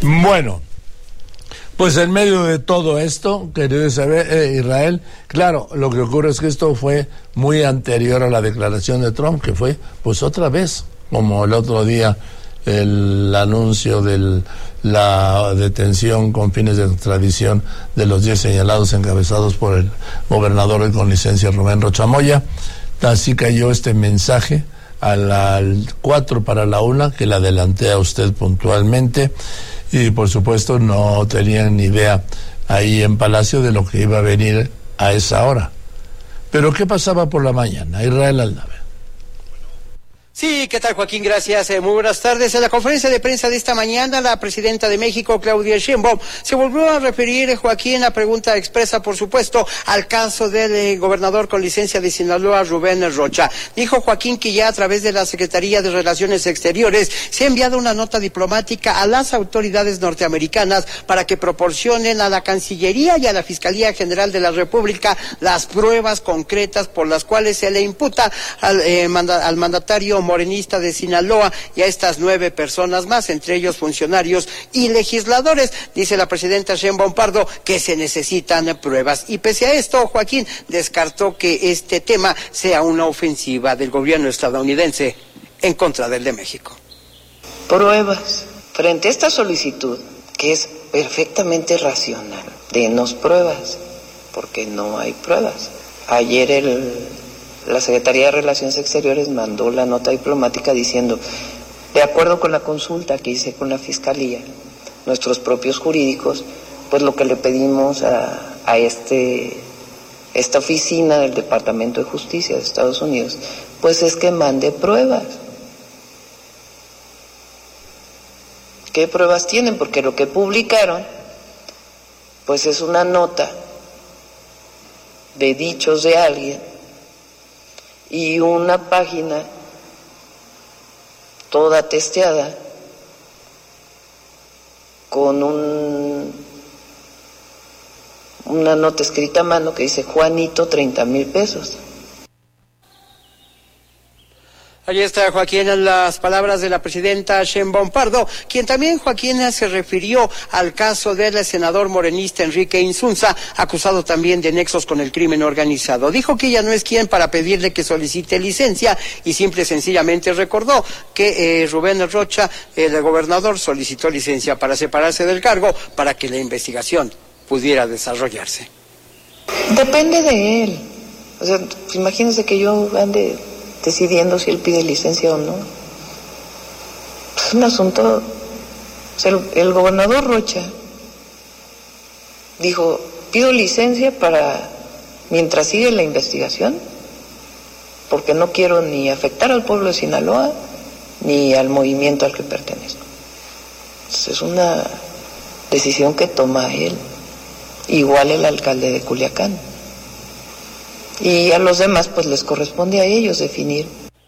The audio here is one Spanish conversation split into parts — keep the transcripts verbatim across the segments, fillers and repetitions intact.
Bueno, pues en medio de todo esto, querido Israel, claro, lo que ocurre es que esto fue muy anterior a la declaración de Trump, que fue, pues otra vez, como el otro día, el anuncio de la detención con fines de extradición de los diez señalados encabezados por el gobernador con licencia Rubén Rocha Moya. Así cayó este mensaje a las cuatro para la una, que le adelanté a usted puntualmente, y por supuesto no tenían ni idea ahí en Palacio de lo que iba a venir a esa hora. Pero ¿qué pasaba por la mañana? Israel Aldave. Sí, ¿qué tal, Joaquín? Gracias. Eh, muy buenas tardes. En la conferencia de prensa de esta mañana, la presidenta de México, Claudia Sheinbaum, se volvió a referir, Joaquín, a pregunta expresa, por supuesto, al caso del eh, gobernador con licencia de Sinaloa, Rubén Rocha. Dijo Joaquín que ya a través de la Secretaría de Relaciones Exteriores se ha enviado una nota diplomática a las autoridades norteamericanas para que proporcionen a la Cancillería y a la Fiscalía General de la República las pruebas concretas por las cuales se le imputa al, eh, manda, al mandatario morenista de Sinaloa y a estas nueve personas más, entre ellos funcionarios y legisladores. Dice la presidenta Sheinbaum Pardo que se necesitan pruebas. Y pese a esto, Joaquín descartó que este tema sea una ofensiva del gobierno estadounidense en contra del de México. Pruebas. Frente a esta solicitud, que es perfectamente racional, denos pruebas, porque no hay pruebas. Ayer el La Secretaría de Relaciones Exteriores mandó la nota diplomática diciendo, de acuerdo con la consulta que hice con la Fiscalía, nuestros propios jurídicos, pues lo que le pedimos a, a este, esta oficina del Departamento de Justicia de Estados Unidos, pues es que mande pruebas. ¿Qué pruebas tienen? Porque lo que publicaron, pues es una nota de dichos de alguien, y una página toda testeada con un una nota escrita a mano que dice Juanito treinta mil pesos. Allí está, Joaquín, las palabras de la presidenta Sheinbaum Pardo, quien también, Joaquín, se refirió al caso del senador morenista Enrique Insunza, acusado también de nexos con el crimen organizado. Dijo que ella no es quien para pedirle que solicite licencia y simple y sencillamente recordó que eh, Rubén Rocha, el gobernador, solicitó licencia para separarse del cargo para que la investigación pudiera desarrollarse. Depende de él. O sea, imagínense que yo ande decidiendo si él pide licencia o no. Es un asunto. O sea, el, el gobernador Rocha dijo, pido licencia para mientras sigue la investigación, porque no quiero ni afectar al pueblo de Sinaloa ni al movimiento al que pertenezco. Entonces, es una decisión que toma él, igual el alcalde de Culiacán. Y a los demás pues les corresponde a ellos definir.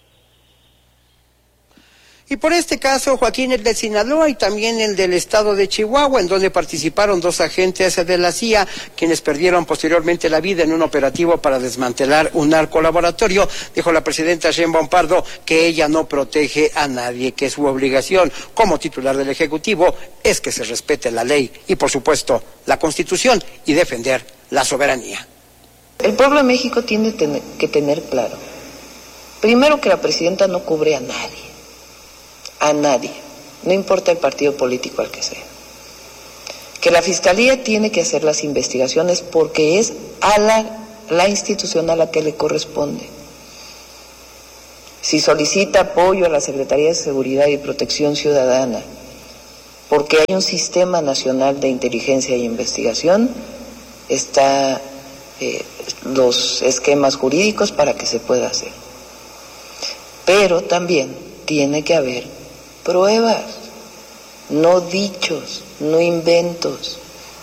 Y por este caso, Joaquín, el de Sinaloa y también el del estado de Chihuahua, en donde participaron dos agentes de la C I A, quienes perdieron posteriormente la vida en un operativo para desmantelar un narcolaboratorio, dijo la presidenta Sheinbaum Pardo que ella no protege a nadie, que su obligación como titular del Ejecutivo es que se respete la ley y, por supuesto, la Constitución y defender la soberanía. El pueblo de México tiene que tener claro, primero, que la presidenta no cubre a nadie, a nadie, no importa el partido político al que sea. Que la Fiscalía tiene que hacer las investigaciones porque es a la, la institución a la que le corresponde. Si solicita apoyo a la Secretaría de Seguridad y Protección Ciudadana, porque hay un sistema nacional de inteligencia e investigación, está eh, los esquemas jurídicos para que se pueda hacer. Pero también tiene que haber pruebas, no dichos, no inventos.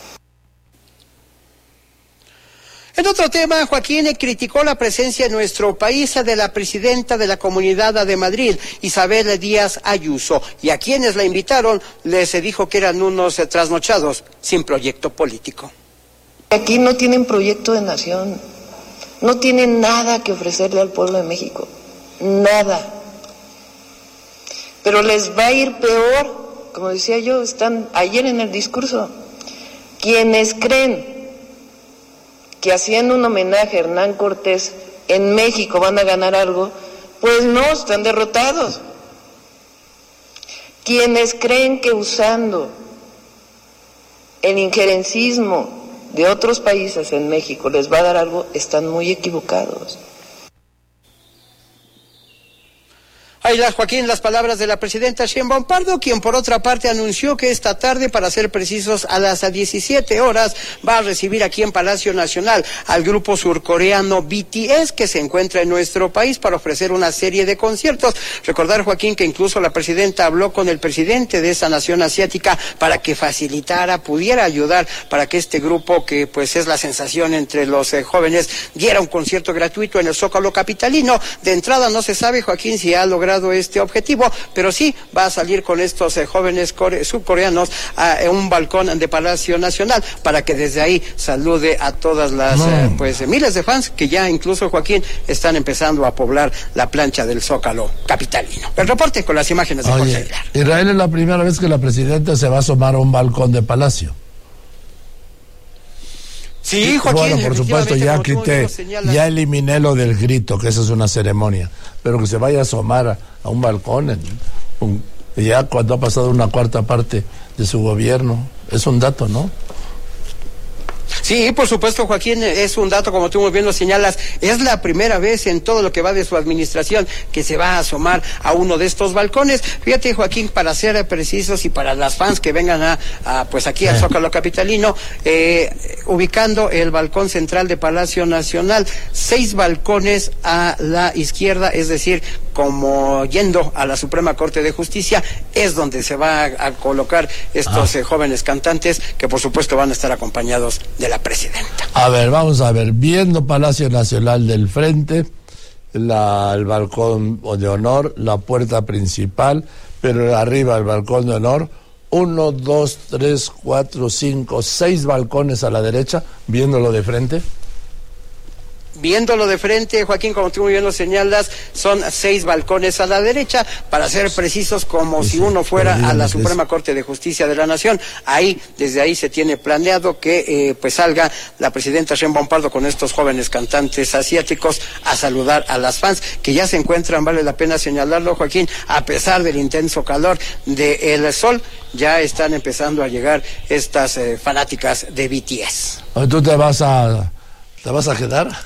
En otro tema, Joaquín criticó la presencia en nuestro país de la presidenta de la Comunidad de Madrid, Isabel Díaz Ayuso, y a quienes la invitaron les dijo que eran unos trasnochados sin proyecto político. Aquí no tienen proyecto de nación, no tienen nada que ofrecerle al pueblo de México, nada. Pero les va a ir peor como decía yo, están ayer en el discurso, quienes creen que haciendo un homenaje a Hernán Cortés en México van a ganar algo, pues no, están derrotados. Quienes creen que usando el injerencismo de otros países en México les va a dar algo, están muy equivocados. Ahí las, Joaquín, las palabras de la presidenta Sheinbaum Pardo, quien por otra parte anunció que esta tarde, para ser precisos a las diecisiete horas, va a recibir aquí en Palacio Nacional al grupo surcoreano B T S, que se encuentra en nuestro país para ofrecer una serie de conciertos. Recordar, Joaquín, que incluso la presidenta habló con el presidente de esa nación asiática para que facilitara, pudiera ayudar para que este grupo, que pues es la sensación entre los eh, jóvenes, diera un concierto gratuito en el Zócalo capitalino. De entrada no se sabe, Joaquín, si ha logrado este objetivo, pero sí va a salir con estos eh, jóvenes core- subcoreanos a, a un balcón de Palacio Nacional para que desde ahí salude a todas las no. eh, pues miles de fans que ya incluso, Joaquín, están empezando a poblar la plancha del Zócalo capitalino. El reporte con las imágenes de Jorge Aguilar. Israel, es la primera vez que la presidenta se va a asomar a un balcón de Palacio. Sí, Joaquín. Bueno, por supuesto, ya quité, ya eliminé lo del grito, que eso es una ceremonia, pero que se vaya a asomar a, a un balcón, en, un, ya cuando ha pasado una cuarta parte de su gobierno, es un dato, ¿no? Sí, por supuesto, Joaquín, es un dato, como tú muy bien lo señalas, es la primera vez en todo lo que va de su administración que se va a asomar a uno de estos balcones. Fíjate, Joaquín, para ser precisos y para las fans que vengan a, a pues aquí al Zócalo capitalino, eh, ubicando el balcón central de Palacio Nacional, seis balcones a la izquierda, es decir, como yendo a la Suprema Corte de Justicia, es donde se va a, a colocar estos ah. eh, jóvenes cantantes, que por supuesto van a estar acompañados de la presidenta. A ver, vamos a ver, viendo Palacio Nacional del frente, la, el balcón de honor, la puerta principal, pero arriba el balcón de honor, uno, dos, tres, cuatro, cinco, seis balcones a la derecha, viéndolo de frente. Viéndolo de frente, Joaquín, como tú muy bien lo señalas, son seis balcones a la derecha, para ser precisos, como sí, si uno fuera a la Suprema Corte de Justicia de la Nación. Ahí, desde ahí se tiene planeado que eh, pues salga la presidenta Sheinbaum Pardo con estos jóvenes cantantes asiáticos a saludar a las fans, que ya se encuentran, vale la pena señalarlo, Joaquín, a pesar del intenso calor del sol, ya están empezando a llegar estas eh, fanáticas de B T S. ¿Tú te vas a, te vas a quedar?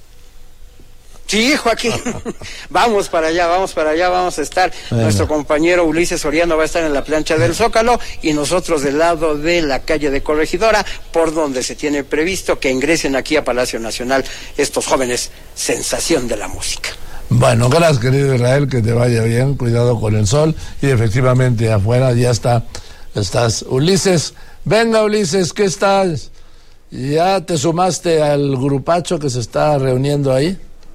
Sí, Joaquín, vamos para allá, vamos para allá, vamos a estar. Venga. Nuestro compañero Ulises Soriano va a estar en la plancha del Zócalo y nosotros del lado de la calle de Corregidora, por donde se tiene previsto que ingresen aquí a Palacio Nacional estos jóvenes sensación de la música. Bueno, gracias, querido Israel, que te vaya bien, cuidado con el sol, y efectivamente afuera ya está, estás. Ulises, venga Ulises, ¿qué estás? ¿Ya te sumaste al grupacho que se está reuniendo ahí?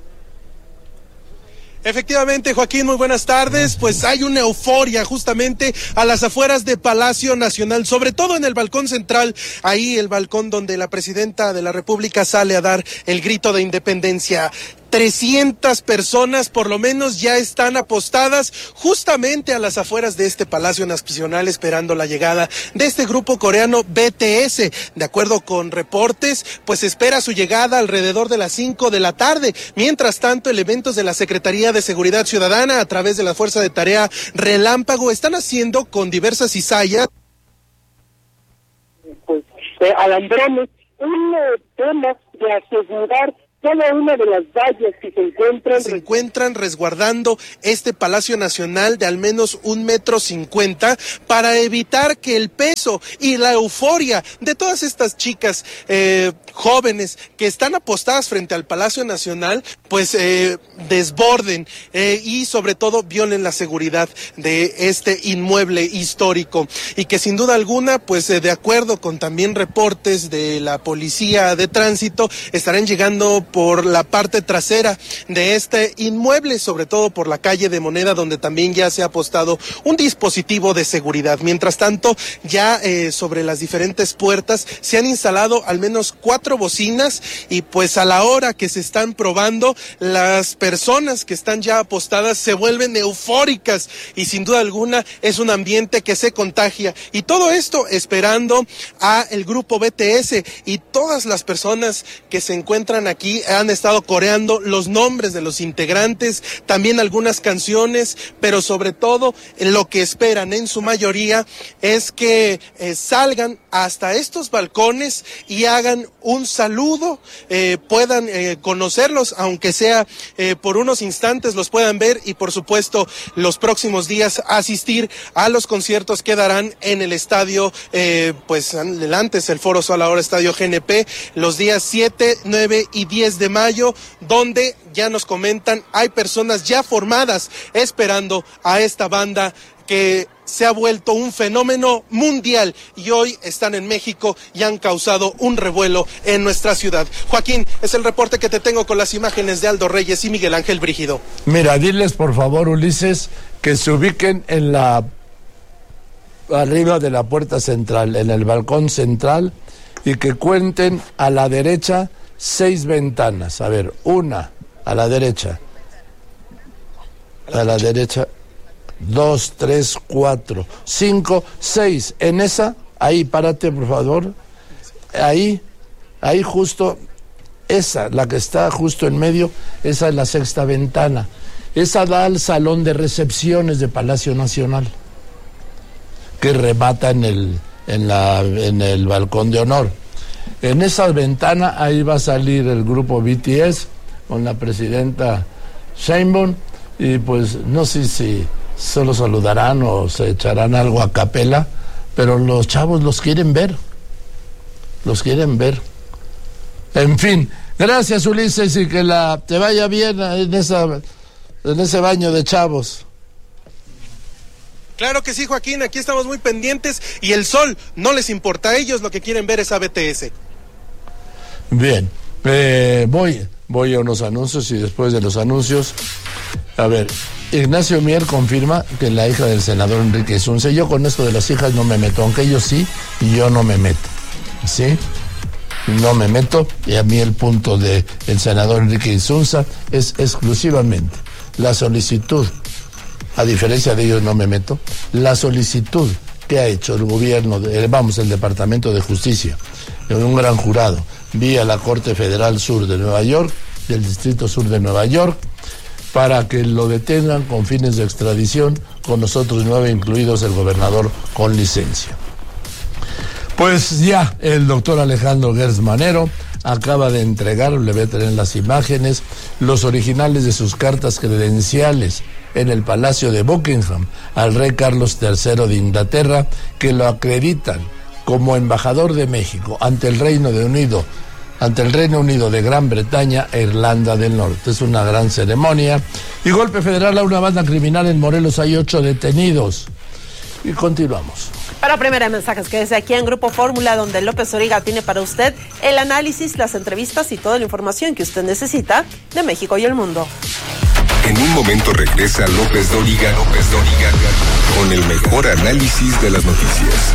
Efectivamente, Joaquín, muy buenas tardes. Pues hay una euforia justamente a las afueras de Palacio Nacional, sobre todo en el balcón central, ahí el balcón donde la presidenta de la República sale a dar el grito de independencia. trescientas personas por lo menos ya están apostadas justamente a las afueras de este Palacio Nacional esperando la llegada de este grupo coreano B T S. De acuerdo con reportes, pues espera su llegada alrededor de las cinco de la tarde. Mientras tanto, elementos de la Secretaría de Seguridad Ciudadana, a través de la Fuerza de Tarea Relámpago, están haciendo con diversas cizallas pues eh, alambramos un eh, tema de asegurar cada una de las vallas que se encuentran... Se encuentran resguardando este Palacio Nacional de al menos un metro cincuenta para evitar que el peso y la euforia de todas estas chicas eh, jóvenes que están apostadas frente al Palacio Nacional, pues eh, desborden eh, y sobre todo violen la seguridad de este inmueble histórico. Y que sin duda alguna, pues eh, de acuerdo con también reportes de la Policía de Tránsito, estarán llegando por la parte trasera de este inmueble, sobre todo por la calle de Moneda, donde también ya se ha apostado un dispositivo de seguridad. Mientras tanto, ya eh, sobre las diferentes puertas se han instalado al menos cuatro bocinas y pues a la hora que se están probando, las personas que están ya apostadas se vuelven eufóricas y sin duda alguna es un ambiente que se contagia. Y todo esto esperando a el grupo B T S, y todas las personas que se encuentran aquí han estado coreando los nombres de los integrantes, también algunas canciones, pero sobre todo lo que esperan en su mayoría es que eh, salgan hasta estos balcones y hagan un saludo, eh, puedan eh, conocerlos, aunque sea eh, por unos instantes los puedan ver, y por supuesto los próximos días asistir a los conciertos que darán en el estadio, eh, pues antes el Foro Sol, ahora Estadio G N P, los días siete, nueve y diez de mayo, donde ya nos comentan hay personas ya formadas esperando a esta banda que se ha vuelto un fenómeno mundial y hoy están en México y han causado un revuelo en nuestra ciudad. Joaquín, es el reporte que te tengo con las imágenes de Aldo Reyes y Miguel Ángel Brígido. Mira, diles por favor, Ulises, que se ubiquen en la arriba de la puerta central, en el balcón central, y que cuenten a la derecha seis ventanas. A ver, una a la derecha, a la derecha, dos, tres, cuatro, cinco, seis. En esa, ahí, párate por favor, ahí, ahí justo, esa, la que está justo en medio, esa es la sexta ventana. Esa da al salón de recepciones de Palacio Nacional, que remata en el, en la, en el balcón de honor. En esa ventana ahí va a salir el grupo B T S con la presidenta Sheinbaum, y pues no sé si solo saludarán o se echarán algo a capela, pero los chavos los quieren ver, los quieren ver. En fin, gracias Ulises, y que la te vaya bien en esa, en ese baño de chavos. Claro que sí, Joaquín, aquí estamos muy pendientes y el sol no les importa, a ellos lo que quieren ver es a B T S. Bien, eh, voy, voy a unos anuncios y después de los anuncios, a ver, Ignacio Mier confirma que la hija del senador Enrique Insunza, yo con esto de las hijas no me meto, aunque ellos sí, y yo no me meto, ¿sí? No me meto, y a mí el punto de el senador Enrique Insunza es exclusivamente la solicitud, a diferencia de ellos no me meto, la solicitud que ha hecho el gobierno, de, vamos, el Departamento de Justicia, en un gran jurado, vía la Corte Federal Sur de Nueva York, del Distrito Sur de Nueva York, para que lo detengan con fines de extradición, con nosotros nueve incluidos el gobernador con licencia. Pues ya el doctor Alejandro Gertz Manero acaba de entregar, le voy a tener las imágenes, los originales de sus cartas credenciales en el Palacio de Buckingham al rey Carlos tercero de Inglaterra, que lo acreditan como embajador de México ante el Reino de Unido, ante el Reino Unido de Gran Bretaña e Irlanda del Norte. Es una gran ceremonia. Y golpe federal a una banda criminal en Morelos, hay ocho detenidos. Y continuamos. Para primera mensajes, que desde aquí en Grupo Fórmula, donde López Origa tiene para usted el análisis, las entrevistas y toda la información que usted necesita de México y el mundo. En un momento regresa López Dóriga, López Dóriga, con el mejor análisis de las noticias.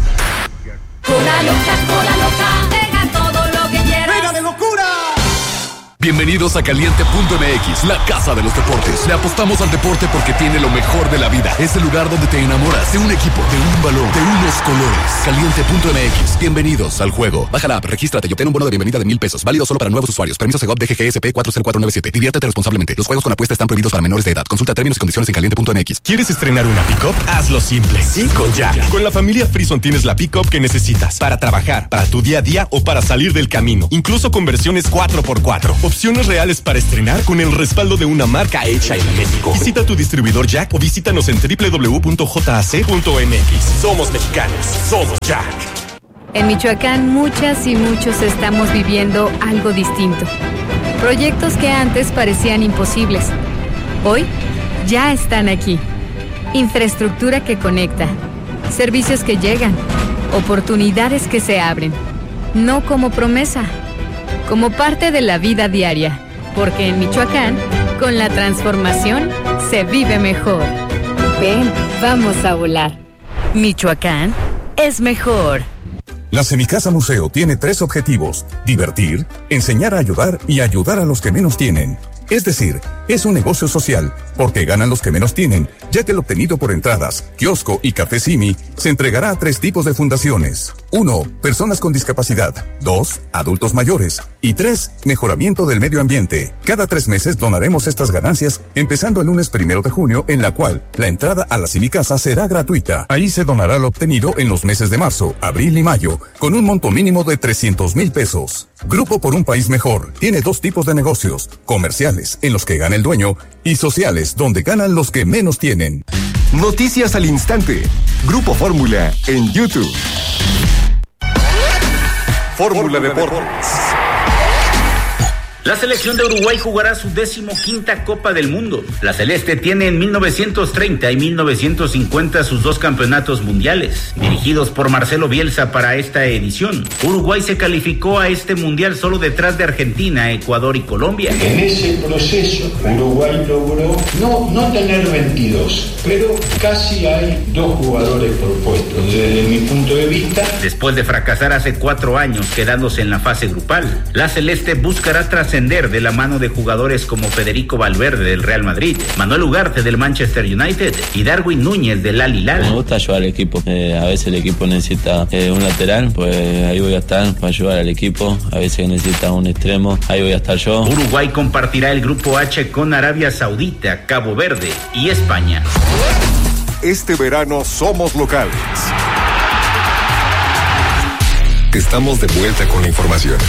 Cola loca, cola loca, deja todo lo que quieras. ¡Venga de locura! Bienvenidos a Caliente punto M X, la casa de los deportes. Le apostamos al deporte porque tiene lo mejor de la vida. Es el lugar donde te enamoras de un equipo, de un balón, de unos colores. Caliente punto M X, bienvenidos al juego. Baja la app, regístrate y obtén un bono de bienvenida de mil pesos. Válido solo para nuevos usuarios. Permiso Segov D G G S P cuatro cero cuatro nueve siete. Diviértete responsablemente. Los juegos con apuesta están prohibidos para menores de edad. Consulta términos y condiciones en Caliente punto M X. ¿Quieres estrenar una pick-up? Hazlo simple. Sí, con Jack. Con la familia Frison tienes la pick-up que necesitas para trabajar, para tu día a día o para salir del camino. Incluso con versiones cuatro por cuatro. Opciones reales para estrenar con el respaldo de una marca hecha en México. Visita tu distribuidor Jack o visítanos en doble u doble u doble u punto j a c punto m x. Somos mexicanos. Somos Jack. En Michoacán, muchas y muchos estamos viviendo algo distinto. Proyectos que antes parecían imposibles, hoy ya están aquí. Infraestructura que conecta, servicios que llegan, oportunidades que se abren. No como promesa, como parte de la vida diaria, porque en Michoacán, con la transformación, se vive mejor. Ven, vamos a volar. Michoacán es mejor. La Semicasa Museo tiene tres objetivos: divertir, enseñar a ayudar y ayudar a los que menos tienen. Es decir, es un negocio social, porque ganan los que menos tienen, ya que el obtenido por entradas, kiosco y café Simi se entregará a tres tipos de fundaciones. Uno, personas con discapacidad. Dos, adultos mayores. Y tres, mejoramiento del medio ambiente. Cada tres meses donaremos estas ganancias, empezando el lunes primero de junio, en la cual la entrada a la Semicasa será gratuita. Ahí se donará lo obtenido en los meses de marzo, abril y mayo, con un monto mínimo de trescientos mil pesos. Grupo por un País Mejor tiene dos tipos de negocios: comerciales, en los que gana el dueño, y sociales, donde ganan los que menos tienen. Noticias al instante. Grupo Fórmula en YouTube. Fórmula Deportes. La selección de Uruguay jugará su decimoquinta Copa del Mundo. La Celeste tiene en mil novecientos treinta y mil novecientos cincuenta sus dos campeonatos mundiales, dirigidos por Marcelo Bielsa para esta edición. Uruguay se calificó a este mundial solo detrás de Argentina, Ecuador y Colombia. En ese proceso, Uruguay logró no, no tener veintidós, pero casi hay dos jugadores por puesto, desde mi punto de vista. Después de fracasar hace cuatro años quedándose en la fase grupal, la Celeste buscará trascender de la mano de jugadores como Federico Valverde del Real Madrid, Manuel Ugarte del Manchester United y Darwin Núñez del Al Hilal. Me gusta ayudar al equipo. Eh, a veces el equipo necesita eh, un lateral, pues ahí voy a estar para ayudar al equipo. A veces necesita un extremo, ahí voy a estar yo. Uruguay compartirá el grupo H con Arabia Saudita, Cabo Verde y España. Este verano somos locales. Estamos de vuelta con la información.